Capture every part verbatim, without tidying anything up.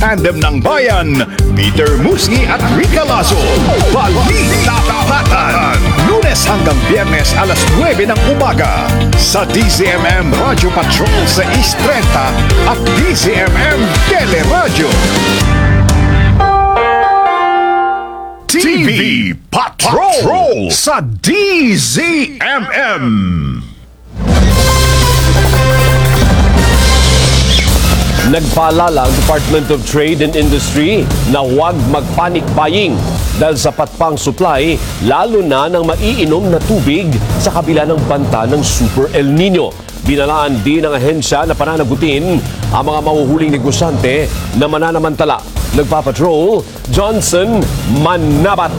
Tandem ng Bayan, Peter Musni at Rica Lazo. Balita Tapatan. Lunes hanggang Biyernes alas nuwebe ng umaga sa D Z M M Radio Patrol sa East thirty at D Z M M Teleradio. T V Patrol, Patrol sa D Z M M. Nagpaalala ang Department of Trade and Industry na huwag mag-panic buying dahil sapat pang supply lalo na ng maiinom na tubig sa kabila ng banta ng Super El Nino. Binalaan din ng ahensya na pananagutin ang mga mahuhuling negosyante na mananamantala. Nagpapatrol, Johnson Manabat.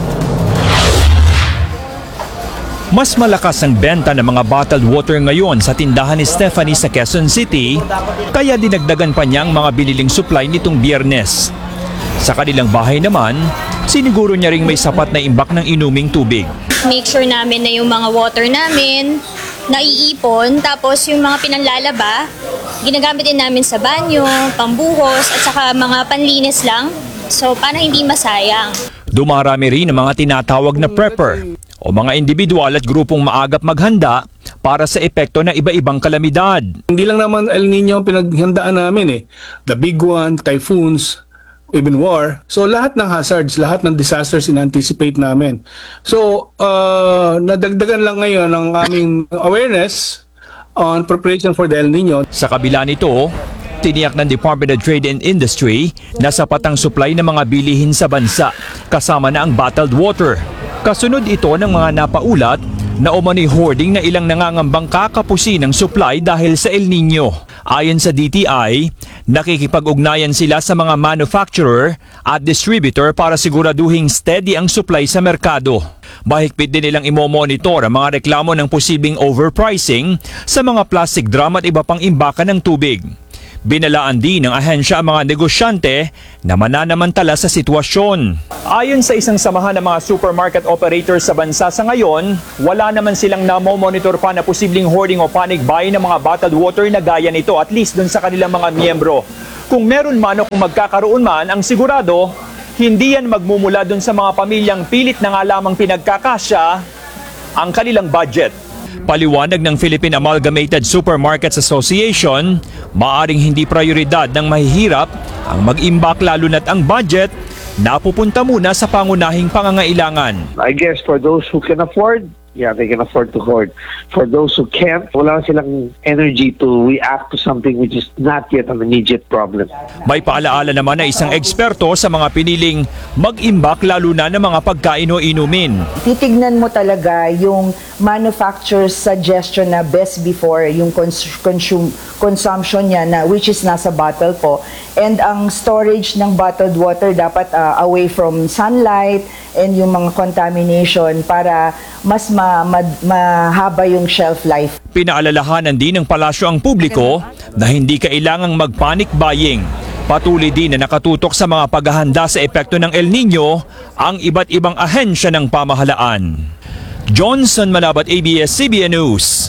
Mas malakas ang benta ng mga bottled water ngayon sa tindahan ni Stephanie sa Quezon City, kaya dinagdagan pa niya ang mga biniling supply nitong Biyernes. Sa kanilang bahay naman, siniguro niya ring may sapat na imbak ng inuming tubig. Make sure namin na yung mga water namin naiipon, tapos yung mga pinanlalaba, ginagamit din namin sa banyo, pambuhos, at saka mga panlinis lang. So, para hindi masayang. Dumarami rin ang mga tinatawag na prepper o mga individual at grupong maagap maghanda para sa epekto ng iba-ibang kalamidad. Hindi lang naman El Nino ang pinaghandaan namin eh. The big one, typhoons, even war. So lahat ng hazards, lahat ng disasters in-anticipate namin. So uh, nadagdagan lang ngayon ang aming awareness on preparation for the El Nino. Sa kabila nito, tiniyak ng Department of Trade and Industry na sapat ang supply ng mga bilihin sa bansa, kasama na ang bottled water. Kasunod ito ng mga napaulat na umano'y hoarding na ilang nangangambang kakapusin ng supply dahil sa El Nino. Ayon sa D T I, nakikipag-ugnayan sila sa mga manufacturer at distributor para siguraduhing steady ang supply sa merkado. Mahigpit din nilang imo-monitor ang mga reklamo ng posibleng overpricing sa mga plastic drum at iba pang imbakan ng tubig. Binalaan din ng ahensya ang mga negosyante na mananamantala sa sitwasyon. Ayon sa isang samahan ng mga supermarket operators sa bansa sa ngayon, wala naman silang namomonitor pa na posibleng hoarding o panic buying ng mga bottled water na gaya nito, at least dun sa kanilang mga miyembro. Kung meron man o kung magkakaroon man, ang sigurado, hindi yan magmumula dun sa mga pamilyang pilit na nga lamang pinagkakasya ang kanilang budget. Paliwanag ng Philippine Amalgamated Supermarkets Association, maaring hindi prioridad ng mahihirap ang mag-imbak lalo na't ang budget napupunta muna sa pangunahing pangangailangan. I guess for those who can afford, yeah, they can afford to hoard. For those who can't, wala silang energy to react to something which is not yet an immediate problem. May paalaala naman na isang eksperto sa mga piniling mag-imbak lalo na ng mga pagkain o inumin. Titignan mo talaga yung manufacturer's suggestion na best before, yung cons consume, consumption niya na which is nasa bottle po. And ang storage ng bottled water dapat uh, away from sunlight and yung mga contamination para mas ma ma mahaba yung shelf life. Pinaalalahanan din ng palasyo ang publiko na hindi kailangang mag-panic buying. Patuloy din na nakatutok sa mga paghahanda sa epekto ng El Nino ang iba't ibang ahensya ng pamahalaan. Johnson Manabat, A B S C B N News.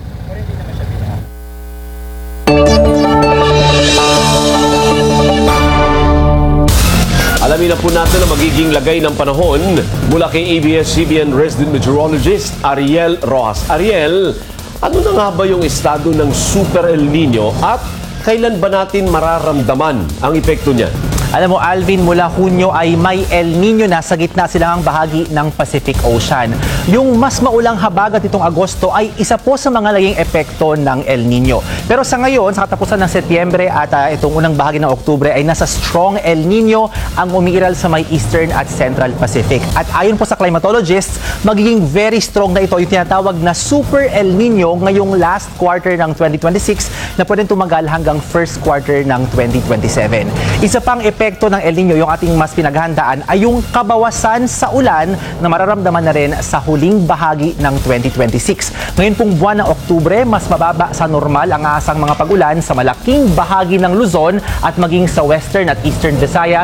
Alamin na po natin ang magiging lagay ng panahon mula kay A B S C B N resident meteorologist Ariel Rojas. Ariel, ano na nga ba yung estado ng Super El Nino at kailan ba natin mararamdaman ang epekto niya? Alam mo, Alvin, mula Hunyo ay may El Nino na sa gitna silang bahagi ng Pacific Ocean. Yung mas maulang habagat itong Agosto ay isa po sa mga naging epekto ng El Nino. Pero sa ngayon, sa katapusan ng Setyembre at uh, itong unang bahagi ng Oktubre ay nasa strong El Nino ang umiiral sa may Eastern at Central Pacific. At ayon po sa climatologists, magiging very strong na ito yung tinatawag na Super El Nino ngayong last quarter ng twenty twenty-six na pwedeng tumagal hanggang first quarter ng twenty twenty-seven. Isa pang epekto ng El Nino, yung ating mas pinaghandaan, ay yung kabawasan sa ulan na mararamdaman na rin sa huling bahagi ng twenty twenty-six. Ngayon pong buwan ng Oktubre, mas mababa sa normal ang asang mga pag-ulan sa malaking bahagi ng Luzon at maging sa Western at Eastern Visayas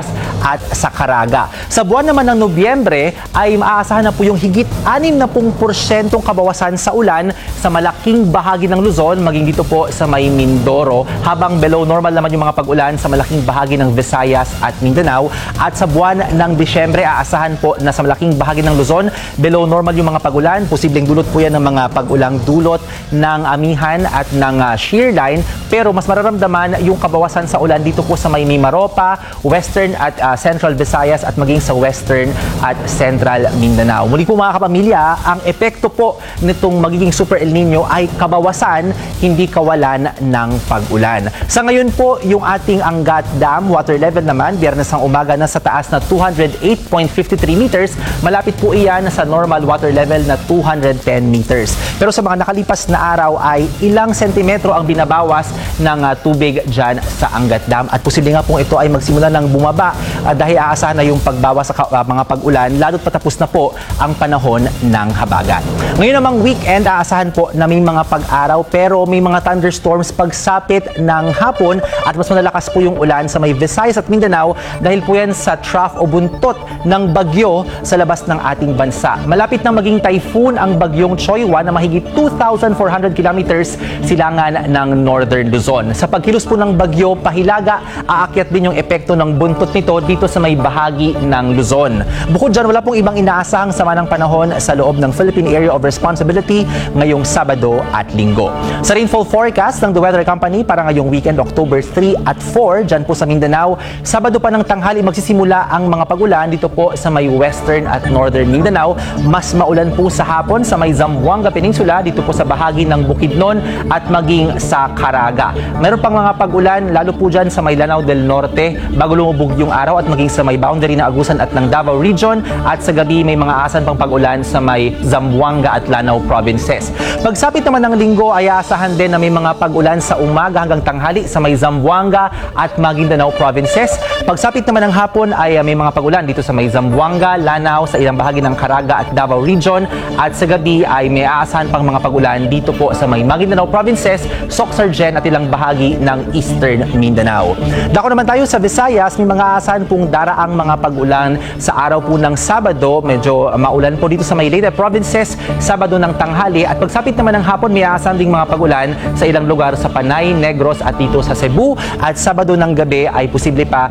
at sa Caraga. Sa buwan naman ng Nobyembre ay maaasahan na po yung higit anim na porsyentong kabawasan sa ulan sa malaking bahagi ng Luzon, maging dito po sa may Mindoro, habang below normal naman yung mga pag-ulan sa malaking bahagi ng Visayas at Mindanao. At sa buwan ng Disyembre, aasahan po na sa malaking bahagi ng Luzon, below normal yung mga pag-ulan. Posibleng dulot po yan ng mga pag-ulang dulot ng amihan at ng uh, shear line. Pero mas mararamdaman yung kabawasan sa ulan dito po sa may Mimaropa, Western at uh, Central Visayas at maging sa Western at Central Mindanao. Muli po mga kapamilya, ang epekto po nitong magiging Super El Nino ay kabawasan, hindi kawalan ng pag-ulan. Sa ngayon po, yung ating Angat Dam water level naman, Biyernes ng umaga na sa taas na two hundred eight point five three meters, malapit po iyan sa normal water level na two hundred ten meters. Pero sa mga nakalipas na araw ay ilang sentimetro ang binabawas ng uh, tubig dyan sa Angat Dam. At posible nga pong ito ay magsimula ng bumaba uh, dahil aasahan na yung pagbawas sa uh, mga pag-ulan, lalo't patapos na po ang panahon ng habagat. Ngayon namang weekend, aasahan po na may mga pag-araw pero may mga thunderstorms pagsapit ng hapon at mas malalakas po yung ulan sa may Visayas at Mindanao dahil po yan sa trough o buntot ng bagyo sa labas ng ating bansa. Malapit na maging typhoon ang bagyong Choywa na mahigit two thousand four hundred kilometers silangan ng Northern Luzon. Sa pagkilos po ng bagyo, pahilaga, aakyat din yung epekto ng buntot nito dito sa may bahagi ng Luzon. Bukod dyan, wala pong ibang inaasahang sama ng panahon sa loob ng Philippine Area of Responsibility ngayong Sabado at Linggo. Sa rainfall forecast ng The Weather Company para ngayong weekend, October three at four, dyan po sa Mindanao, Sabado pa ng tanghali magsisimula ang mga pag-ulan dito po sa may Western at Northern Mindanao. Mas maulan po sa hapon sa may Zamboanga Peninsula, dito po sa bahagi ng Bukidnon at maging sa Caraga. Meron pang mga pag-ulan, lalo po dyan sa may Lanao del Norte, bago lumubog yung araw at maging sa may boundary na Agusan at ng Davao Region, at sa gabi may mga asan pang pag-ulan sa may Zamboanga at Lanao provinces. Pagsapit naman ng linggo ay aasahan din na may mga pag-ulan sa umaga hanggang tanghali sa may Zamboanga at Maguindanao provinces. Pagsapit naman ng hapon ay may mga pag-ulan dito sa may Zamboanga, Lanao, sa ilang bahagi ng Caraga at Davao Region, at sa gabi ay may aasahan pang mga pag-ulan dito po sa may Maguindanao provinces, Soxargen at ilang bahagi ng Eastern Mindanao. Dako naman tayo sa Visayas, may mga aasahan pong daraang mga pag-ulan sa araw po ng Sabado. Medyo maulan po dito sa may Leyte provinces, Sabado ng tanghali, at pagsapit naman ng hapon may aasahan ding mga pag-ulan sa ilang lugar sa Panay, Negros at dito sa Cebu, at Sabado ng gabi ay posible pa